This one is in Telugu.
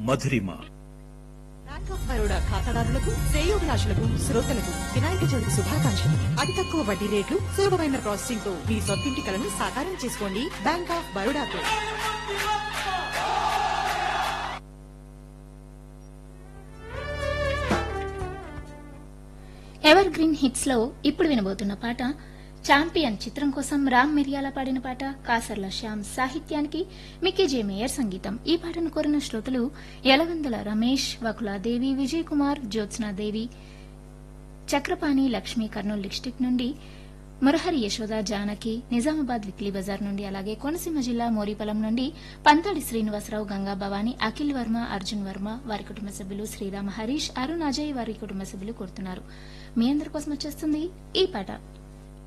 మధురిమ. బ్యాంక్ ఆఫ్ బరోడా ఖాతాదారులకు, శ్రేయోభిలాషులకు, శ్రోతలకు వినాయక చవితి శుభాకాంక్షలు. అతి తక్కువ వడ్డీ రేట్లు, సులభమైన ప్రాసెసింగ్ తో మీ సొంతింటి కలను సాకారం చేసుకోండి. Bank of బరోడాతో. Ever green hits లో ఇప్పుడు వినబోతున్న పాట ఛాంపియన్ చిత్రం కోసం రామ్ మిరియాల పాడిన పాట. కాసర్ల శ్యామ్ సాహిత్యానికి మిక్కీ జే మేయర్ సంగీతం. ఈ పాటను కోరిన శ్రోతలు యలవందల రమేష్, వకులాదేవి, విజయ్ కుమార్, జ్యోత్స్నాదేవి, చక్రపాణి లక్ష్మి కర్నూలు డిస్టిక్ నుండి, మురహరి యశోద జానకి నిజామాబాద్ విక్లీ బజార్ నుండి, అలాగే కోనసీమ జిల్లా మోరీపలం నుండి పంతాడి శ్రీనివాసరావు, గంగా భవాని, అఖిల్ వర్మ, అర్జున్ వర్మ, వారి కుటుంబ సభ్యులు శ్రీరామ హరీష్, అరుణ్ అజయ్ వారి కుటుంబ సభ్యులు కోరుతున్నారు. మీ అందరి కోసం వచ్చేస్తుంది ఈ పాట.